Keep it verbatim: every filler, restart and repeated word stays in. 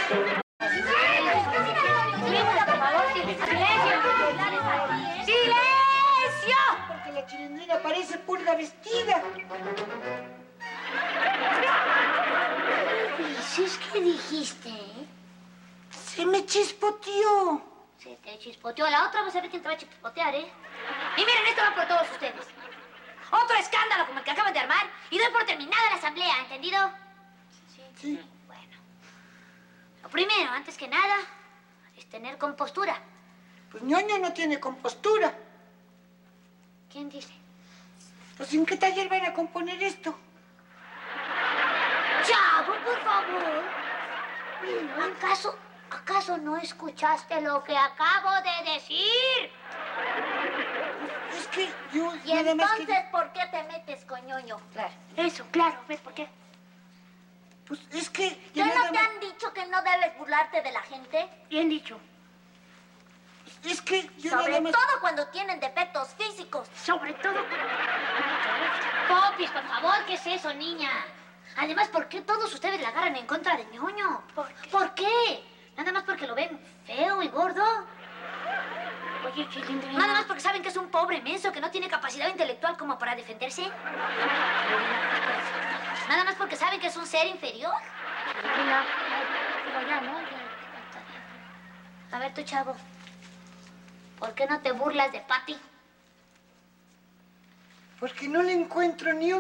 ¡Silencio! Porque la chilindrina parece pulga vestida. Ulises, ¿qué dijiste? Se me chispoteó. Se te chispoteó. La otra, vas a ver quién te va a chispotear, ¿eh? Y miren, esto va por todos ustedes. Otro escándalo como el que acaban de armar y doy por terminada la asamblea, ¿entendido? Sí. Sí. Bueno. Lo primero, antes que nada, es tener compostura. Pues ñoño no tiene compostura. ¿Quién dice? Pues ¿en qué taller van a componer esto? Chavo, por favor. ¿Acaso, acaso no escuchaste lo que acabo de decir? Es que yo... Y nada más entonces, que... ¿por qué te metes con ñoño? Claro. Eso, claro. ¿Ves por qué? Pues es que... ¿Qué ya no nada te más- han dicho que no debes burlarte de la gente? Bien dicho. Es que yo Sobre nada más... todo cuando tienen defectos físicos. Sobre todo... Popis, por favor, ¿qué es eso, niña? Además, ¿por qué todos ustedes la agarran en contra de ñoño? ¿Por qué? ¿Por qué? ¿Nada más porque lo ven feo y gordo? Oye, Chilindrina... ¿Nada más porque saben que es un pobre menso que no tiene capacidad intelectual como para defenderse? ¿Nada más porque saben que es un ser inferior? Chilindrina, pero ya, ¿no? A ver, tú, chavo, ¿por qué no te burlas de Patty? Porque no le encuentro ni un...